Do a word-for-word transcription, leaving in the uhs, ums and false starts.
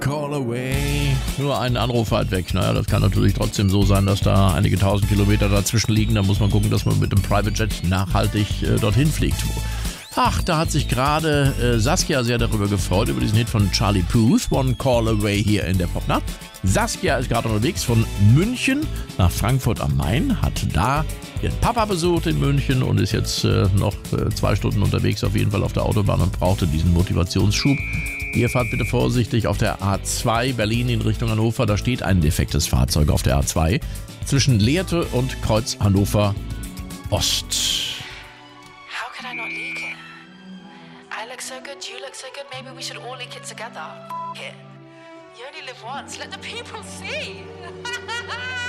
Call away. Nur einen Anruf weit weg. Naja, das kann natürlich trotzdem so sein, dass da einige tausend Kilometer dazwischen liegen. Da muss man gucken, dass man mit dem Private Jet nachhaltig äh, dorthin fliegt. Ach, da hat sich gerade äh, Saskia sehr darüber gefreut, über diesen Hit von Charlie Puth, One Call Away hier in der Popnacht. Saskia ist gerade unterwegs von München nach Frankfurt am Main, hat da ihren Papa besucht in München und ist jetzt äh, noch äh, zwei Stunden unterwegs auf jeden Fall auf der Autobahn und brauchte diesen Motivationsschub. Ihr fahrt bitte vorsichtig auf der A zwei Berlin in Richtung Hannover. Da steht ein defektes Fahrzeug auf der A zwei zwischen Lehrte und Kreuz Hannover Ost. How could I not leak it? I look so good, you look so good, maybe we should all leak it together. F it. You only live once, let the people see.